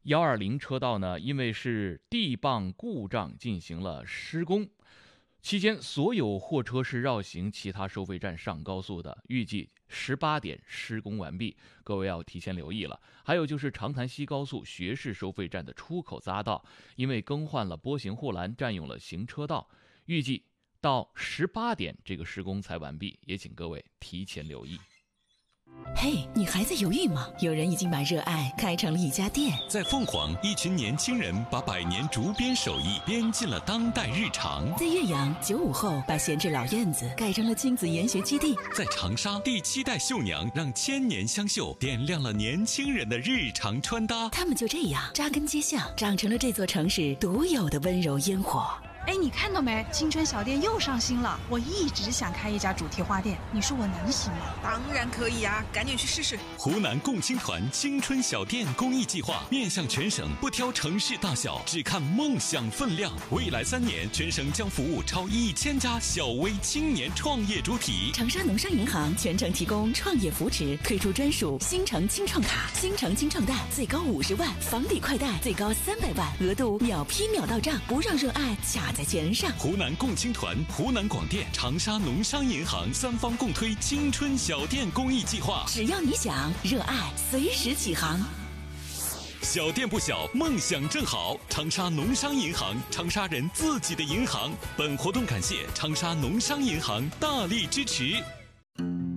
120车道呢，因为是地磅故障进行了施工，期间所有货车是绕行其他收费站上高速的，预计18点施工完毕，各位要提前留意了。还有就是长潭西高速学士收费站的出口匝道，因为更换了波形护栏，占用了行车道，预计到18点这个施工才完毕，也请各位提前留意。 嘿，你还在犹豫吗？有人已经把热爱开成了一家店。 在凤凰，一群年轻人把100年竹编手艺编进了当代日常。 在岳阳，95后把闲置老院子改成了亲子研学基地。 在长沙，第7代绣娘让千年香绣点亮了年轻人的日常穿搭。 他们就这样扎根街巷，长成了这座城市独有的温柔烟火。 哎，你看到没？青春小店又上新了。我一直想开一家主题花店，你说我能行吗？ 当然可以啊，赶紧去试试。 湖南共青团青春小店公益计划面向全省，不挑城市大小，只看梦想分量。未来3年，全省将服务超1000家小微青年创业主体。 长沙农商银行全程提供创业扶持，推出专属新城青创卡，新城青创贷最高50万，房抵快贷最高300万，额度秒批秒到账，不让热爱卡在钱上。 湖南共青团、湖南广电、长沙农商银行3方共推青春小店公益计划， 只要你想，热爱随时起航。 小店不小，梦想正好。长沙农商银行，长沙人自己的银行。本活动感谢长沙农商银行大力支持。